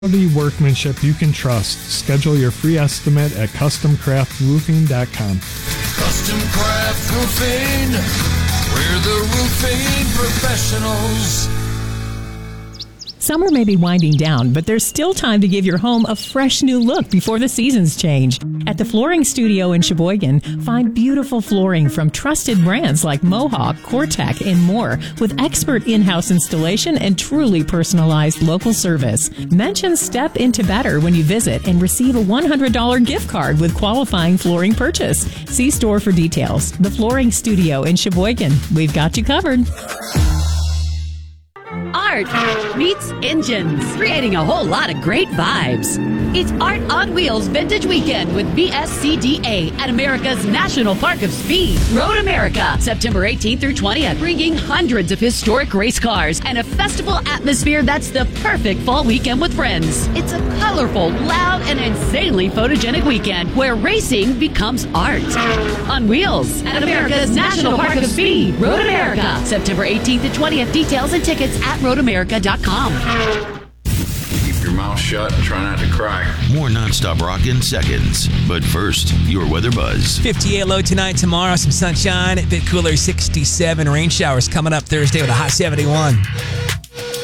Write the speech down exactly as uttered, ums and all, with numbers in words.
Quality workmanship you can trust. Schedule your free estimate at custom craft roofing dot com. Custom Craft Roofing, we're the roofing professionals. Summer may be winding down, but there's still time to give your home a fresh new look before the seasons change. At the Flooring Studio in Sheboygan, find beautiful flooring from trusted brands like Mohawk, Cortec, and more, with expert in-house installation and truly personalized local service. Mention Step Into Better when you visit and receive a one hundred dollars gift card with qualifying flooring purchase. See store for details. The Flooring Studio in Sheboygan. We've got you covered. Art meets engines, creating a whole lot of great vibes. It's Art on Wheels Vintage Weekend with B S C D A at America's National Park of Speed, Road America, September eighteenth through twentieth, bringing hundreds of historic race cars and a festival atmosphere that's the perfect fall weekend with friends. It's a colorful, loud, and insanely photogenic weekend where racing becomes art. On Wheels at America's National Park of Speed, Road America, September eighteenth to twentieth. Details and tickets at road america dot com. Keep your mouth shut and try not to cry. More nonstop rock in seconds. But first, your weather buzz. fifty-eight low tonight, tomorrow some sunshine, a bit cooler, sixty-seven. Rain showers coming up Thursday with a high seventy-one.